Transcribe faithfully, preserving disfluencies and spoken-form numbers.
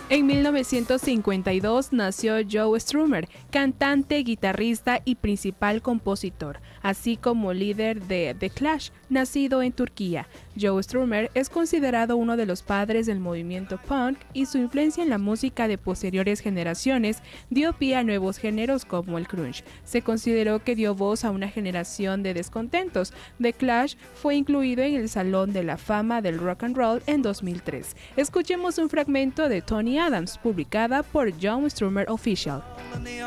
En mil novecientos cincuenta y dos nació Joe Strummer, cantante, guitarrista y principal compositor, así como líder de The Clash, nacido en Turquía. Joe Strummer es considerado uno de los padres del movimiento punk y su influencia en la música de posteriores generaciones dio pie a nuevos géneros como el grunge. Se consideró que dio voz a una generación de descontentos. The Clash fue incluido en el Salón de la Fama del Rock and Roll en dos mil tres. Escuchemos un fragmento de Tony Adams, publicada por Joe Strummer Official.